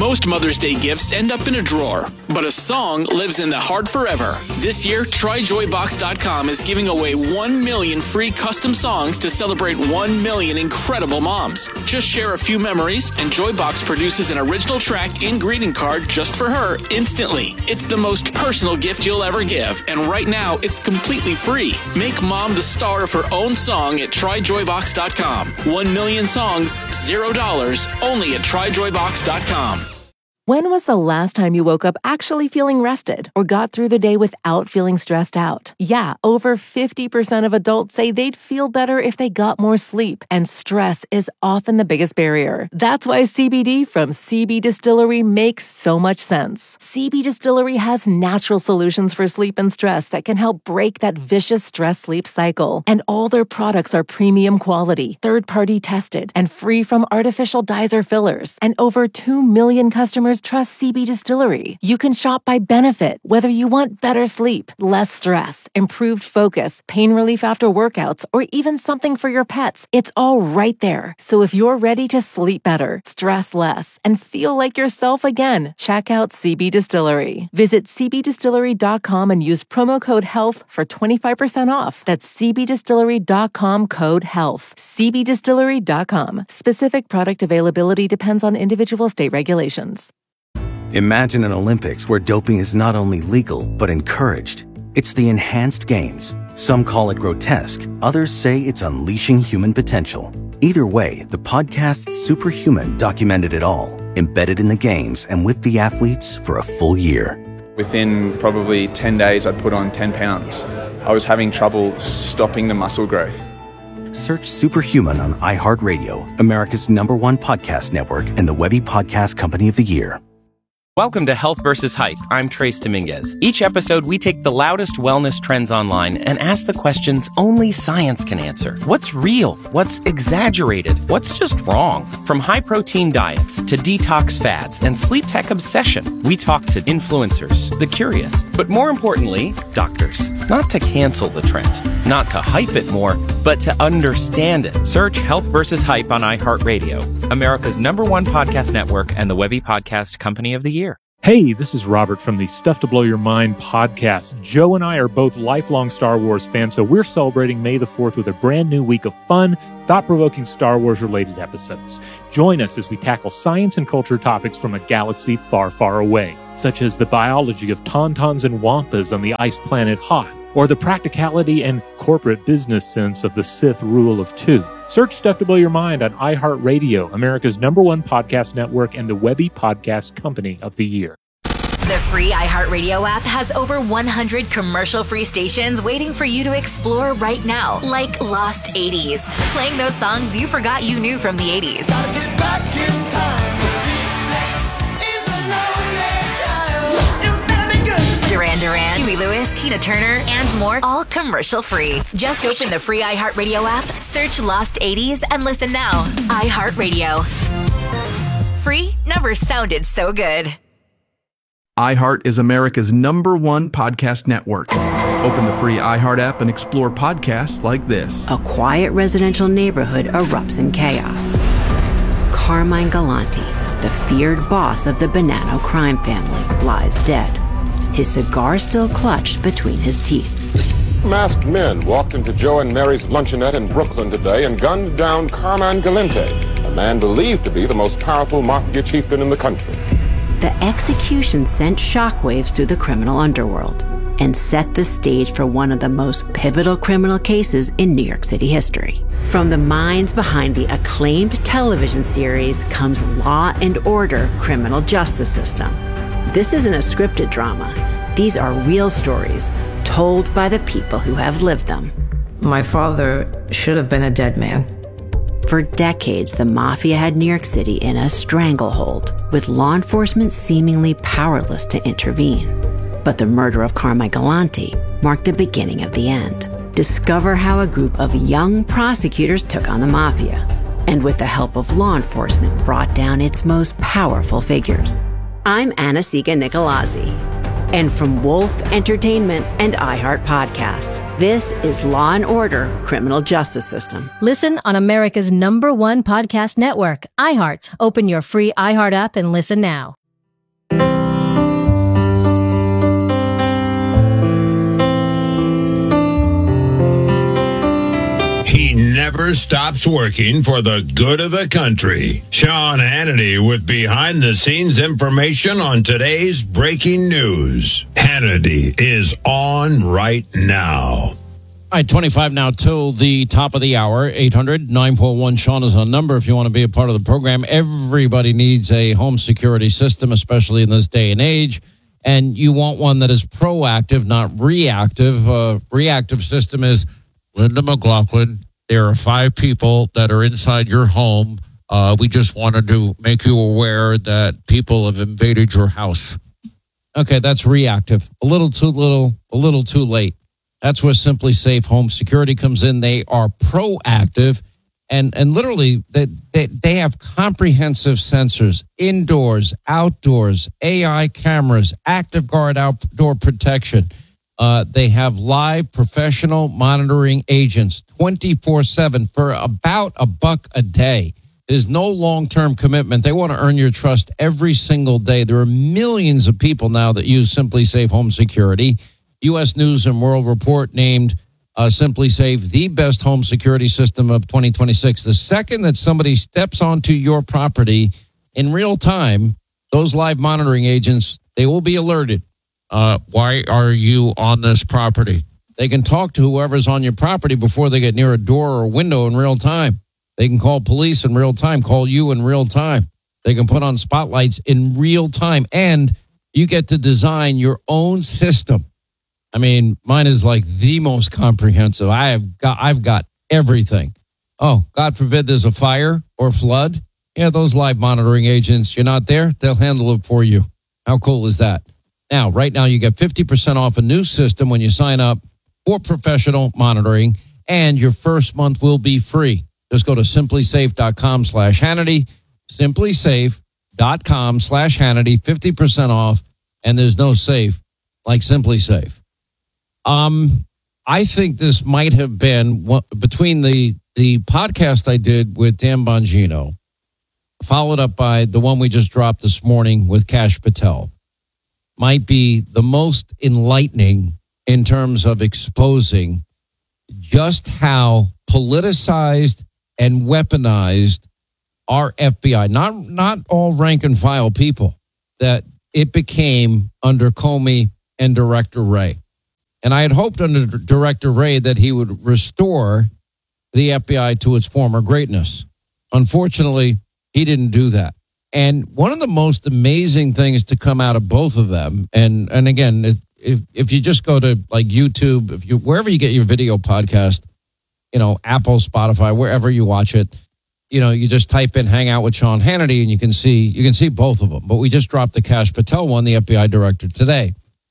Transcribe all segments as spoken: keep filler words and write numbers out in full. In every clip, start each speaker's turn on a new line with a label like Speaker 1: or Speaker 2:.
Speaker 1: Most Mother's Day gifts end up in a drawer, but a song lives in the heart forever. This year, try joy box dot com is giving away one million free custom songs to celebrate one million incredible moms. Just share a few memories, and Joybox produces an original track and greeting card just for her instantly. It's the most personal gift you'll ever give, and right now, it's completely free. Make mom the star of her own song at try joy box dot com. One million songs, zero dollars, only at try joy box dot com.
Speaker 2: When was the last time you woke up actually feeling rested or got through the day without feeling stressed out? Yeah, over fifty percent of adults say they'd feel better if they got more sleep, and stress is often the biggest barrier. That's why C B D from C B Distillery makes so much sense. C B Distillery has natural solutions for sleep and stress that can help break that vicious stress-sleep cycle. And all their products are premium quality, third-party tested, and free from artificial dyes or fillers. And over two million customers trust C B Distillery. You can shop by benefit, whether you want better sleep, less stress, improved focus, pain relief after workouts, or even something for your pets. It's all right there. So if you're ready to sleep better, stress less, and feel like yourself again, check out C B Distillery. Visit c b distillery dot com and use promo code HEALTH for twenty-five percent off. That's c b distillery dot com code HEALTH. c b distillery dot com. Specific product availability depends on individual state regulations.
Speaker 3: Imagine an Olympics where doping is not only legal, but encouraged. It's the Enhanced Games. Some call it grotesque. Others say it's unleashing human potential. Either way, the podcast Superhuman documented it all, embedded in the games and with the athletes for a full year.
Speaker 4: Within probably ten days, I'd put on ten pounds. I was having trouble stopping the muscle growth.
Speaker 3: Search Superhuman on iHeartRadio, America's number one podcast network and the Webby Podcast Company of the Year.
Speaker 5: Welcome to Health versus Hype. I'm Trace Dominguez. Each episode, we take the loudest wellness trends online and ask the questions only science can answer. What's real? What's exaggerated? What's just wrong? From high-protein diets to detox fads and sleep tech obsession, we talk to influencers, the curious, but more importantly, doctors. Not to cancel the trend, not to hype it more, but to understand it. Search Health versus Hype on iHeartRadio, America's number one podcast network and the Webby Podcast Company of the Year.
Speaker 6: Hey, this is Robert from the Stuff to Blow Your Mind podcast. Joe and I are both lifelong Star Wars fans, so we're celebrating May the fourth with a brand new week of fun, thought-provoking Star Wars-related episodes. Join us as we tackle science and culture topics from a galaxy far, far away, such as the biology of tauntauns and wampas on the ice planet Hoth, or the practicality and corporate business sense of the Sith rule of two. Search Stuff to Blow Your Mind on iHeartRadio, America's number one podcast network and the Webby Podcast Company of the Year.
Speaker 7: The free iHeartRadio app has over one hundred commercial-free stations waiting for you to explore right now, like Lost eighties, playing those songs you forgot you knew from the eighties. Gotta get back in time. Duran Duran, Huey Lewis, Tina Turner, and more, all commercial-free. Just open the free iHeartRadio app, search Lost eighties, and listen now. iHeartRadio. Free never sounded so good.
Speaker 8: iHeart is America's number one podcast network. Open the free iHeart app and explore podcasts like this.
Speaker 9: A quiet residential neighborhood erupts in chaos. Carmine Galante, the feared boss of the Bonanno crime family, lies dead. His cigar still clutched between his teeth.
Speaker 10: Masked men walked into Joe and Mary's luncheonette in Brooklyn today and gunned down Carmine Galante, a man believed to be the most powerful mafia chieftain in the country.
Speaker 9: The execution sent shockwaves through the criminal underworld and set the stage for one of the most pivotal criminal cases in New York City history. From the minds behind the acclaimed television series comes Law and Order: Criminal Justice System. This isn't a scripted drama. These are real stories told by the people who have lived them.
Speaker 11: My father should have been a dead man.
Speaker 9: For decades, the mafia had New York City in a stranglehold, with law enforcement seemingly powerless to intervene. But the murder of Carmine Galante marked the beginning of the end. Discover how a group of young prosecutors took on the mafia, and with the help of law enforcement, brought down its most powerful figures. I'm Anna Siga Nicolazzi. And from Wolf Entertainment and iHeart Podcasts, this is Law and Order: Criminal Justice System.
Speaker 12: Listen on America's number one podcast network, iHeart. Open your free iHeart app and listen now.
Speaker 13: He never stops working for the good of the country. Sean Hannity with behind-the-scenes information on today's breaking news. Hannity is on right now.
Speaker 14: All right, twenty-five now till the top of the hour. eight hundred nine four one Sean is on number if you want to be a part of the program. Everybody needs a home security system, especially in this day and age. And you want one that is proactive, not reactive. Uh, reactive system is Linda McLaughlin. There are five people that are inside your home. Uh, we just wanted to make you aware that people have invaded your house. Okay, that's reactive. A little too little, a little too late. That's where Simply Safe Home Security comes in. They are proactive, and, and literally they, they, they have comprehensive sensors, indoors, outdoors, A I cameras, Active Guard outdoor protection. Uh, they have live professional monitoring agents twenty-four seven for about a buck a day. There's no long-term commitment. They want to earn your trust every single day. There are millions of people now that use Simply Safe Home Security. U S News and World Report named uh, Simply Safe the best home security system of twenty twenty-six. The second that somebody steps onto your property in real time, those live monitoring agents, they will be alerted. Uh, why are you on this property? They can talk to whoever's on your property before they get near a door or a window in real time. They can call police in real time, call you in real time. They can put on spotlights in real time, and you get to design your own system. I mean, mine is like the most comprehensive. I have got, I've got everything. Oh, God forbid there's a fire or flood. Yeah, those live monitoring agents, you're not there, they'll handle it for you. How cool is that? Now, right now, you get fifty percent off a new system when you sign up for professional monitoring, and your first month will be free. Just go to simplysafe.com slash Hannity, simplysafe.com slash Hannity, fifty percent off, and there's no safe like Simply Safe. Um, I think this might have been what, between the, the podcast I did with Dan Bongino, followed up by the one we just dropped this morning with Kash Patel, might be the most enlightening in terms of exposing just how politicized and weaponized our F B I, not not all rank and file people, that it became under Comey and Director Wray. And I had hoped under Director Wray that he would restore the F B I to its former greatness. Unfortunately, he didn't do that. And one of the most amazing things to come out of both of them, and and again, if if you just go to like YouTube, if you wherever you get your video podcast, you know, Apple, Spotify, wherever you watch it, you know, you just type in "Hang Out with Sean Hannity" and you can see you can see both of them. But we just dropped the Kash Patel one, the F B I director, today.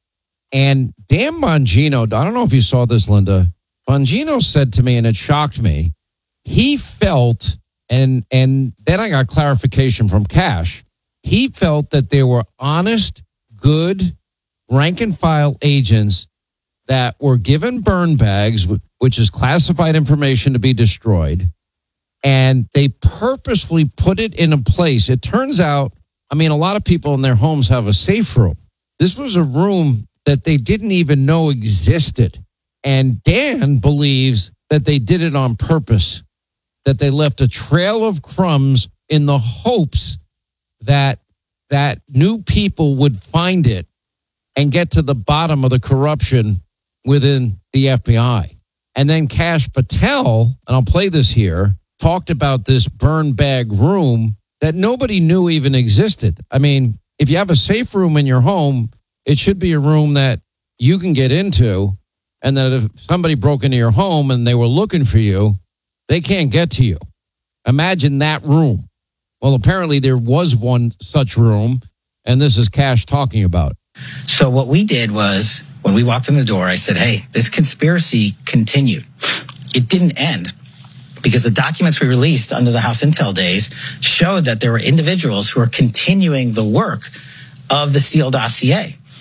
Speaker 14: And Dan Bongino, I don't know if you saw this, Linda. Bongino said to me, and it shocked me, he felt. And and then I got clarification from Kash. He felt that there were honest, good, rank-and-file agents that were given burn bags, which is classified information to be destroyed, and they purposefully put it in a place. It turns out, I mean, a lot of people in their homes have a safe room. This was a room that they didn't even know existed. And Dan believes that they did it on purpose, that they left a trail of crumbs in the hopes that that new people would find it and get to the bottom of the corruption within the F B I. And then Kash Patel, and I'll play this here, talked about this burn bag room that nobody knew even existed. I mean, if you have a safe room in your home, it should be a room that you can get into, and that if somebody broke into your home and they were looking for you, they can't get to you. Imagine that room. Well, apparently there was one such room, and this is Kash talking about it.
Speaker 15: So what we did was, when we walked in the door, I said, hey, this conspiracy continued. It didn't end, because the documents we released under the House Intel days showed that there were individuals who are continuing the work of the Steele dossier.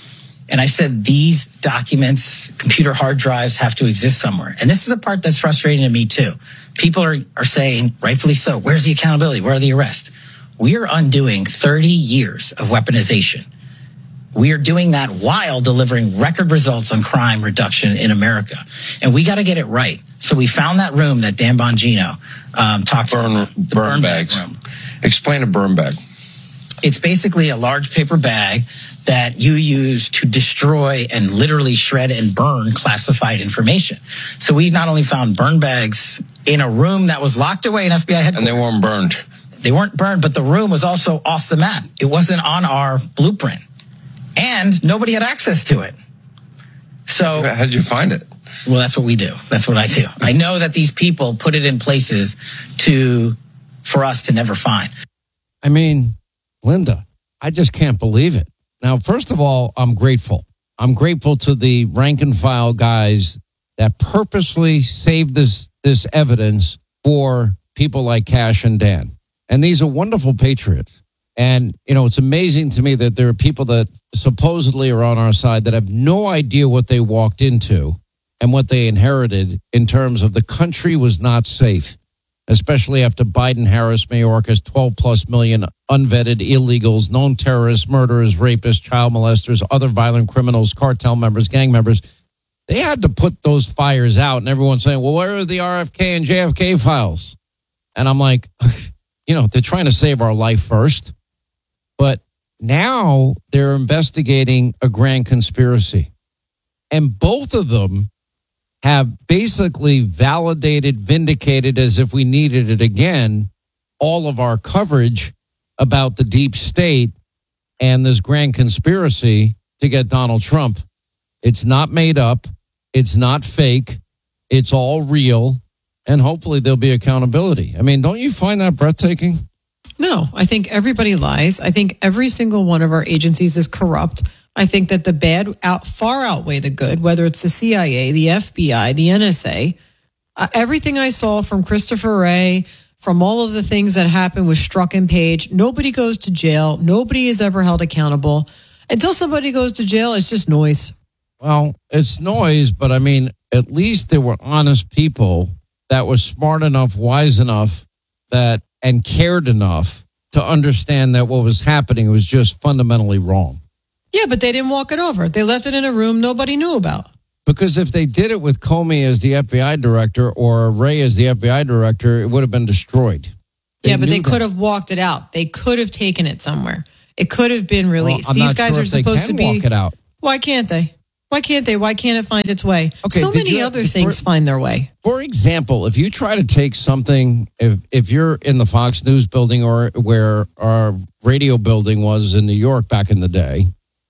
Speaker 15: And I said, these documents, computer hard drives, have to exist somewhere. And this is the part that's frustrating to me, too. People are, are saying, rightfully so, where's the accountability? Where are the arrests? We are undoing thirty years of weaponization. We are doing that while delivering record results on crime reduction in America. And we got to get it right. So we found that room that Dan Bongino um, talked
Speaker 16: burn,
Speaker 15: about. The
Speaker 16: burn,
Speaker 15: burn bag
Speaker 16: bags.
Speaker 15: room.
Speaker 16: Explain a burn bag.
Speaker 15: It's basically a large paper bag that you use to destroy and literally shred and burn classified information. So we not only found burn bags in a room that was locked away in F B I headquarters.
Speaker 16: And they weren't burned.
Speaker 15: They weren't burned, but the room was also off the map. It wasn't on our blueprint. And nobody had access to it. So
Speaker 16: how did you find it?
Speaker 15: Well, that's what we do. That's what I do. I know that these people put it in places to for us to never find.
Speaker 14: I mean, Linda, I just can't believe it. Now, first of all, I'm grateful. I'm grateful to the rank and file guys that purposely saved this this evidence for people like Cash and Dan. And these are wonderful patriots. And, you know, it's amazing to me that there are people that supposedly are on our side that have no idea what they walked into and what they inherited in terms of the country was not safe, especially after Biden-Harris Mayorkas, twelve plus million unvetted illegals, known terrorists, murderers, rapists, child molesters, other violent criminals, cartel members, gang members. They had to put those fires out. And everyone's saying, well, where are the R F K and J F K files? And I'm like, you know, they're trying to save our life first. But now they're investigating a grand conspiracy. And both of them have basically validated, vindicated, as if we needed it again, all of our coverage about the deep state and this grand conspiracy to get Donald Trump. It's not made up. It's not fake. It's all real. And hopefully there'll be accountability. I mean, don't you find that breathtaking?
Speaker 17: No, I think everybody lies. I think every single one of our agencies is corrupt. I think that the bad out far outweigh the good, whether it's the C I A, the F B I, the N S A. Uh, everything I saw from Christopher Wray, from all of the things that happened with Strzok and Page, nobody goes to jail. Nobody is ever held accountable. Until somebody goes to jail, it's just noise.
Speaker 14: Well, it's noise, but I mean, at least there were honest people that were smart enough, wise enough, that and cared enough to understand that what was happening was just fundamentally wrong.
Speaker 17: Yeah, but they didn't walk it over. They left it in a room nobody knew about.
Speaker 14: Because if they did it with Comey as the F B I director or Wray as the F B I director, it would have been destroyed. They
Speaker 17: yeah, but they
Speaker 14: that.
Speaker 17: could have walked it out. They could have taken it somewhere. It could have been released.
Speaker 14: Well,
Speaker 17: These guys
Speaker 14: sure
Speaker 17: are supposed to be.
Speaker 14: Walk it out.
Speaker 17: Why can't they? Why can't they? Why can't it find its way?
Speaker 14: Okay,
Speaker 17: so many
Speaker 14: you,
Speaker 17: other
Speaker 14: for,
Speaker 17: things find their way.
Speaker 14: For example, if you try to take something, if if you're in the Fox News building or where our radio building was in New York back in the day,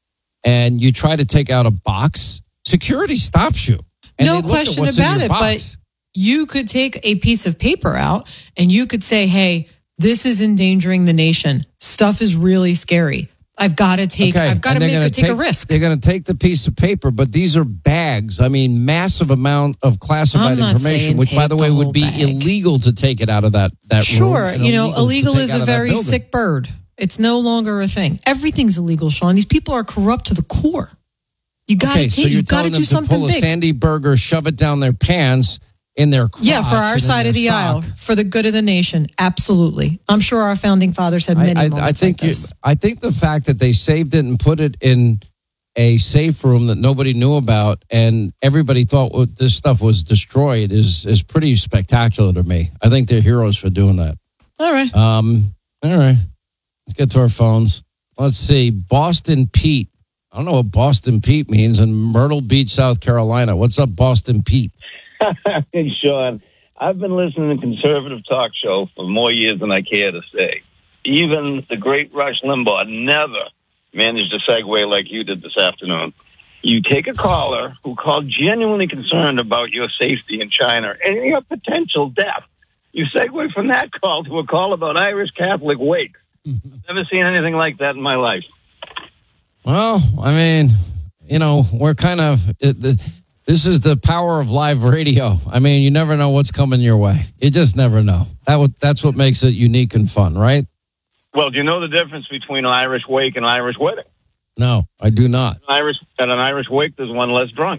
Speaker 14: and you try to take out a box, security stops you. And
Speaker 17: No question about it, but you could take a piece of paper out and you could say, hey, this is endangering the nation. Stuff is really scary. I've got to take,
Speaker 14: okay.
Speaker 17: I've got to make take, take a risk.
Speaker 14: They're going to take the piece of paper, but these are bags. I mean, massive amount of classified information, which, by the way, would be bag. illegal to take it out of that, that
Speaker 17: sure,
Speaker 14: room.
Speaker 17: Sure. You know, illegal is a very sick bird. It's no longer a thing. Everything's illegal, Sean. These people are corrupt to the core. You got
Speaker 14: okay,
Speaker 17: to
Speaker 14: so
Speaker 17: take,
Speaker 14: you're
Speaker 17: you got to do something
Speaker 14: pull
Speaker 17: big.
Speaker 14: A Sandy Burger, shove it down their pants in their crotch.
Speaker 17: Yeah, for our side of the sock. aisle, for the good of the nation. Absolutely. I'm sure our founding fathers had many
Speaker 14: I, I,
Speaker 17: moments
Speaker 14: I think
Speaker 17: like this.
Speaker 14: You, I think the fact that they saved it and put it in a safe room that nobody knew about and everybody thought this stuff was destroyed is is pretty spectacular to me. I think they're heroes for doing that.
Speaker 17: All right.
Speaker 14: Um. All right. Let's get to our phones. Let's see. Boston Pete. I don't know what Boston Pete means in Myrtle Beach, South Carolina. What's up, Boston Pete?
Speaker 18: Hey, Sean, I've been listening to conservative talk show for more years than I care to say. Even the great Rush Limbaugh never managed to segue like you did this afternoon. You take a caller who called genuinely concerned about your safety in China and your potential death. You segue from that call to a call about Irish Catholic wakes. Never seen anything like that in my life.
Speaker 14: Well, I mean, you know, we're kind of, it, the, this is the power of live radio. I mean, you never know what's coming your way. You just never know. That w- That's what makes it unique and fun, right?
Speaker 18: Well, do you know the difference between an Irish wake and an Irish wedding?
Speaker 14: No, I do not.
Speaker 18: An Irish, at an Irish wake, there's one less drunk.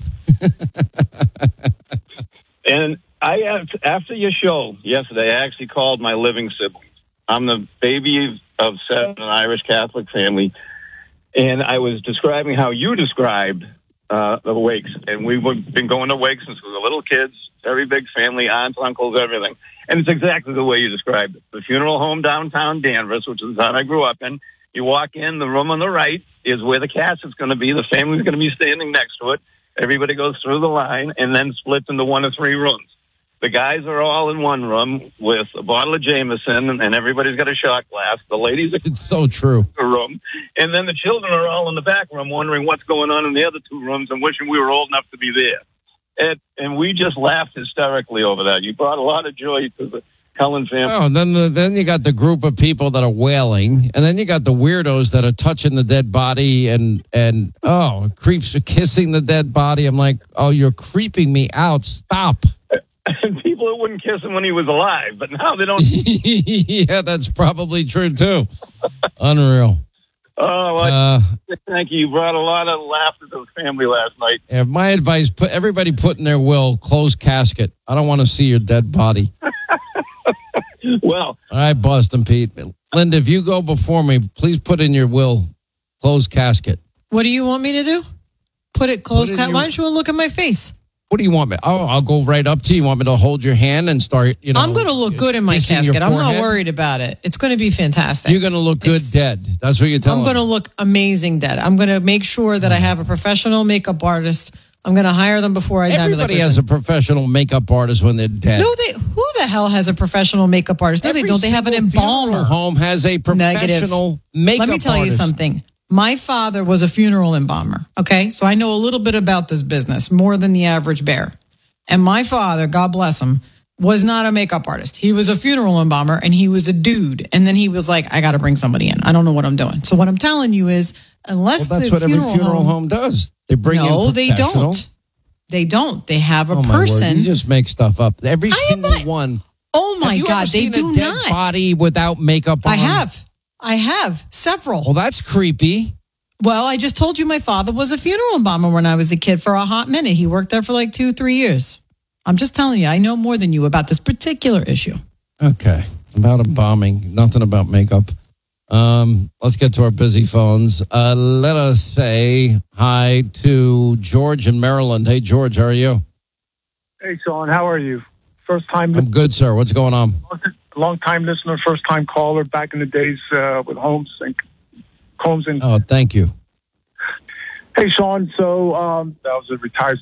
Speaker 18: And I, after your show yesterday, I actually called my living siblings. I'm the baby of seven, an Irish Catholic family, and I was describing how you described uh, the wakes. And we've been going to wakes since we were little kids, very big family, aunts, uncles, everything. And it's exactly the way you described it. The funeral home downtown Danvers, which is the town I grew up in. You walk in, the room on the right is where the casket's going to be. The family's going to be standing next to it. Everybody goes through the line and then splits into one of three rooms. The guys are all in one room with a bottle of Jameson, and everybody's got a shot glass. The ladies are
Speaker 14: it's so true.
Speaker 18: In the room, and then the children are all in the back room, wondering what's going on in the other two rooms and wishing we were old enough to be there. And, and we just laughed hysterically over that. You brought a lot of joy to the Cullen family.
Speaker 14: Oh, and then the, then you got the group of people that are wailing, and then you got the weirdos that are touching the dead body and and oh, creeps are kissing the dead body. I'm like, oh, you're creeping me out. Stop.
Speaker 18: And people who wouldn't kiss him when he was alive, but now they don't.
Speaker 14: Yeah, that's probably true too. Unreal.
Speaker 18: Oh, well, uh, thank you. You brought a lot of laughter to the family last night.
Speaker 14: Yeah, my advice: put everybody put in their will, close casket. I don't want to see your dead body.
Speaker 18: Well,
Speaker 14: all right, Boston Pete, Linda, if you go before me, please put in your will, close casket.
Speaker 17: What do you want me to do? Put it closed. Ca- your... Why don't you look at my face?
Speaker 14: What do you want me? Oh, I'll go right up to you. You want me to hold your hand and start, you know?
Speaker 17: I'm going to look good in my casket. I'm not worried about it. It's going to be fantastic.
Speaker 14: You're going to look good it's, dead. That's what you're telling me.
Speaker 17: I'm going to look amazing dead. I'm going to make sure that I have a professional makeup artist. I'm going to hire them before I die.
Speaker 14: Everybody like, has a professional makeup artist when they're dead.
Speaker 17: No, they. Who the hell has a professional makeup artist? No, Every they don't. They have an embalmer.
Speaker 14: Home has a professional
Speaker 17: Negative.
Speaker 14: makeup
Speaker 17: Let me tell
Speaker 14: artist.
Speaker 17: you something. My father was a funeral embalmer. Okay, so I know a little bit about this business, more than the average bear. And my father, God bless him, was not a makeup artist. He was a funeral embalmer, and he was a dude. And then he was like, I got to bring somebody in. I don't know what I'm doing. So what I'm telling you is, unless
Speaker 14: well, that's
Speaker 17: the
Speaker 14: what
Speaker 17: funeral,
Speaker 14: every funeral
Speaker 17: home,
Speaker 14: home does. They bring
Speaker 17: no,
Speaker 14: in
Speaker 17: they don't. They don't. They have a
Speaker 14: oh,
Speaker 17: person.
Speaker 14: You just make stuff up. Every
Speaker 17: I
Speaker 14: single
Speaker 17: not,
Speaker 14: one.
Speaker 17: Oh, my
Speaker 14: have you
Speaker 17: God.
Speaker 14: Ever
Speaker 17: they
Speaker 14: seen
Speaker 17: do
Speaker 14: a dead
Speaker 17: not.
Speaker 14: Body without makeup on?
Speaker 17: I have. I have. Several.
Speaker 14: Well, that's creepy.
Speaker 17: Well, I just told you my father was a funeral embalmer when I was a kid for a hot minute. He worked there for like two, three years. I'm just telling you, I know more than you about this particular issue.
Speaker 14: Okay. About embalming, nothing about makeup. Um, let's get to our busy phones. Uh, let us say hi to George in Maryland. Hey, George, how are you?
Speaker 19: Hey, Sean, how are you? First time.
Speaker 14: I'm good, sir. What's going on?
Speaker 19: Long time listener, first time caller back in the days uh, with Holmes and Combs and.
Speaker 14: Oh, thank you.
Speaker 19: Hey, Sean. So um, I was a retired